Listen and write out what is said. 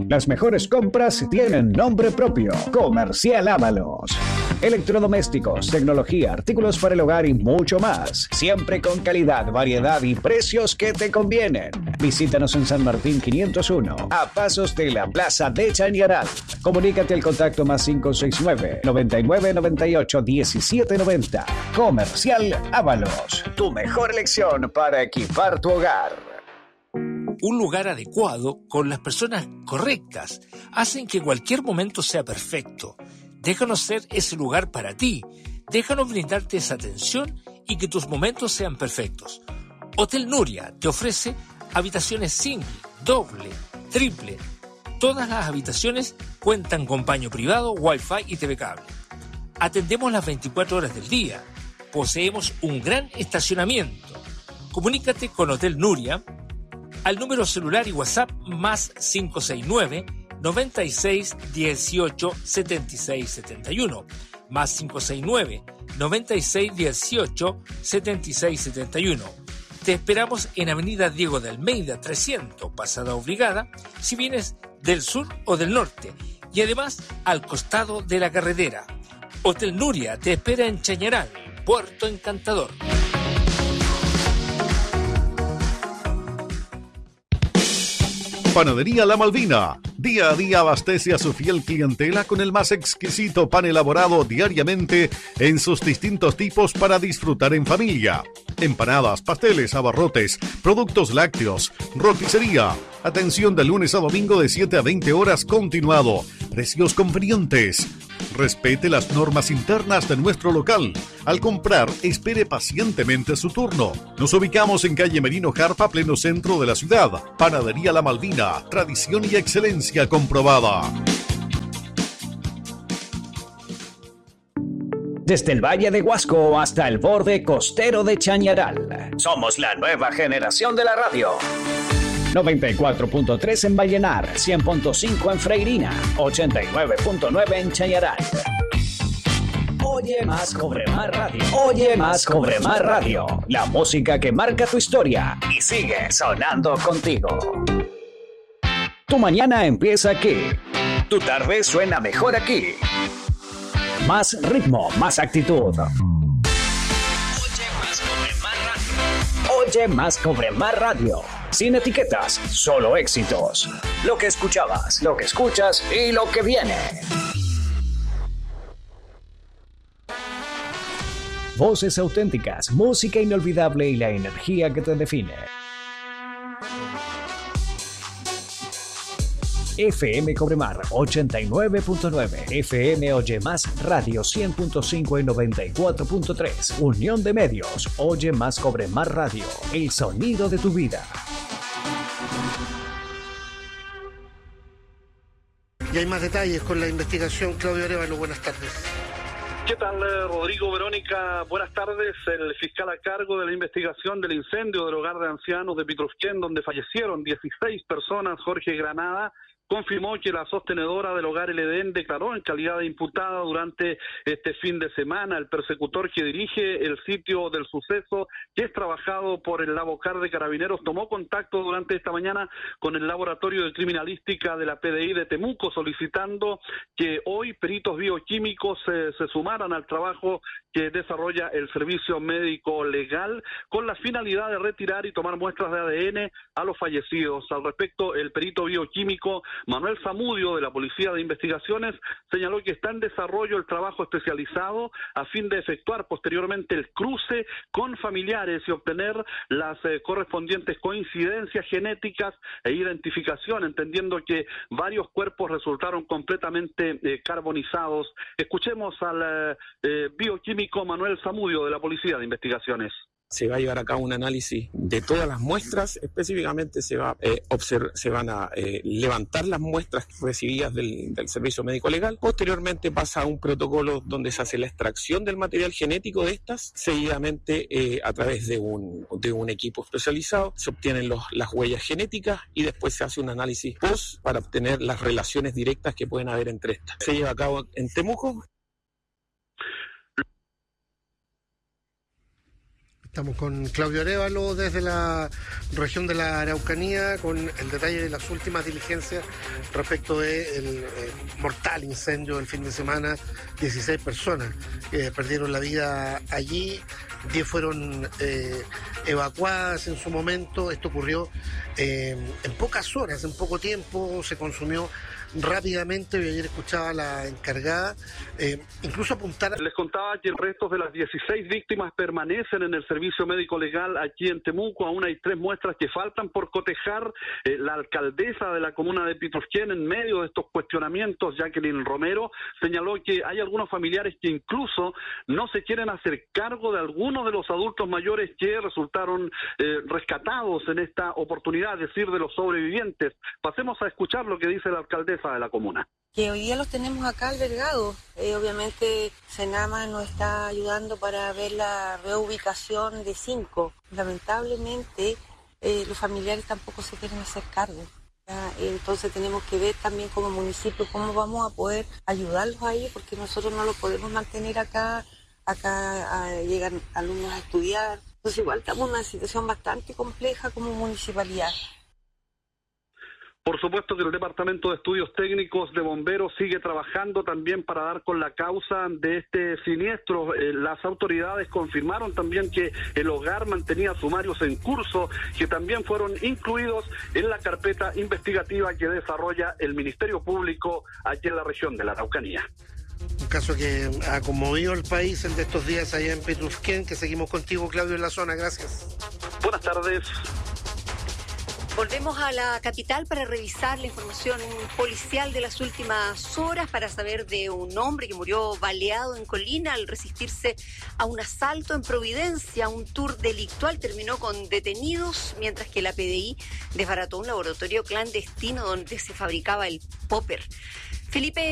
Las mejores compras tienen nombre propio. Comercial Ábalos. Electrodomésticos, tecnología, artículos para el hogar y mucho más. Siempre con calidad, variedad y precios que te convienen. Visítanos en San Martín 501, a pasos de la Plaza de Chañaral. Comunícate al contacto más 569 99 98 17 90. Comercial Ábalos. Tu mejor elección para equipar tu hogar. Un lugar adecuado con las personas correctas hacen que cualquier momento sea perfecto. Déjanos ser ese lugar para ti. Déjanos brindarte esa atención y que tus momentos sean perfectos. Hotel Nuria te ofrece habitaciones single, doble, triple. Todas las habitaciones cuentan con baño privado, wifi y TV cable. Atendemos las 24 horas del día. Poseemos un gran estacionamiento. Comunícate con Hotel Nuria al número celular y WhatsApp más 569 96 18 76 71, más 569 96 18 76 71. Te esperamos en Avenida Diego de Almeida 300, Pasada Obligada, si vienes del sur o del norte, y además al costado de la carretera. Hotel Nuria te espera en Chañaral, Puerto Encantador. Panadería La Malvina. Día a día abastece a su fiel clientela con el más exquisito pan elaborado diariamente en sus distintos tipos para disfrutar en familia. Empanadas, pasteles, abarrotes, productos lácteos, roticería. Atención de lunes a domingo de 7 a 20 horas continuado. Precios convenientes. Respete las normas internas de nuestro local. Al comprar, espere pacientemente su turno. Nos ubicamos en calle Merino Jarpa, pleno centro de la ciudad. Panadería La Malvina, tradición y excelencia comprobada. Desde el Valle de Huasco hasta el borde costero de Chañaral. Somos la nueva generación de la radio. 94.3 en Vallenar, 100.5 en Freirina, 89.9 en Chañaral. Oye más, cobre más radio. Oye más, cobre más radio. La música que marca tu historia y sigue sonando contigo. Tu mañana empieza aquí. Tu tarde suena mejor aquí. Más ritmo, más actitud. Oye más, cobre más radio. Oye más, cobre más radio. Sin etiquetas, solo éxitos. Lo que escuchabas, lo que escuchas y lo que viene. Voces auténticas, música inolvidable y la energía que te define. FM Cobremar 89.9, FM Oye Más Radio 100.5 y 94.3. Unión de Medios, Oye Más Cobremar Radio, el sonido de tu vida. Y hay más detalles con la investigación. Claudio Arevalo, buenas tardes. ¿Qué tal, Rodrigo, Verónica? Buenas tardes. El fiscal a cargo de la investigación del incendio del hogar de ancianos de Pitrufquén, donde fallecieron 16 personas, Jorge Granada, confirmó que la sostenedora del hogar El Edén declaró en calidad de imputada durante este fin de semana. El persecutor que dirige el sitio del suceso, que es trabajado por el Labocar de Carabineros, tomó contacto durante esta mañana con el Laboratorio de Criminalística de la PDI de Temuco, solicitando que hoy peritos bioquímicos se sumaran al trabajo que desarrolla el Servicio Médico Legal con la finalidad de retirar y tomar muestras de ADN a los fallecidos. Al respecto, el perito bioquímico Manuel Zamudio, de la Policía de Investigaciones, señaló que está en desarrollo el trabajo especializado a fin de efectuar posteriormente el cruce con familiares y obtener las correspondientes coincidencias genéticas e identificación, entendiendo que varios cuerpos resultaron completamente carbonizados. Escuchemos al bioquímico Manuel Zamudio, de la Policía de Investigaciones. Se va a llevar a cabo un análisis de todas las muestras, específicamente se van a levantar las muestras recibidas del Servicio Médico Legal. Posteriormente pasa a un protocolo donde se hace la extracción del material genético de estas, seguidamente a través de un equipo especializado se obtienen las huellas genéticas y después se hace un análisis post para obtener las relaciones directas que pueden haber entre estas. Se lleva a cabo en Temuco. Estamos con Claudio Arévalo desde la región de la Araucanía con el detalle de las últimas diligencias respecto del mortal incendio del fin de semana. 16 personas perdieron la vida allí, 10 fueron evacuadas en su momento. Esto ocurrió en pocas horas, en poco tiempo, se consumió rápidamente. Ayer escuchaba a la encargada incluso apuntar. Les contaba que el resto de las 16 víctimas permanecen en el servicio médico legal aquí en Temuco. Aún hay 3 muestras que faltan por cotejar. La alcaldesa de la comuna de Pitrufquén, en medio de estos cuestionamientos, Jacqueline Romero, señaló que hay algunos familiares que incluso no se quieren hacer cargo de algunos de los adultos mayores que resultaron rescatados en esta oportunidad, es decir, de los sobrevivientes. Pasemos a escuchar lo que dice la alcaldesa de la comuna. Que hoy día los tenemos acá albergados. Obviamente Senama nos está ayudando para ver la reubicación de 5. Lamentablemente los familiares tampoco se quieren hacer cargo. Entonces tenemos que ver también como municipio cómo vamos a poder ayudarlos ahí, porque nosotros no lo podemos mantener acá. Llegan alumnos a estudiar. Entonces igual estamos en una situación bastante compleja como municipalidad. Por supuesto que el Departamento de Estudios Técnicos de Bomberos sigue trabajando también para dar con la causa de este siniestro. Las autoridades confirmaron también que el hogar mantenía sumarios en curso, que también fueron incluidos en la carpeta investigativa que desarrolla el Ministerio Público aquí en la región de la Araucanía. Un caso que ha conmovido al país el de estos días allá en Pitrufquén, que seguimos contigo, Claudio, en la zona. Gracias. Buenas tardes. Volvemos a la capital para revisar la información policial de las últimas horas, para saber de un hombre que murió baleado en Colina al resistirse a un asalto en Providencia. Un tour delictual terminó con detenidos, mientras que la PDI desbarató un laboratorio clandestino donde se fabricaba el popper. Felipe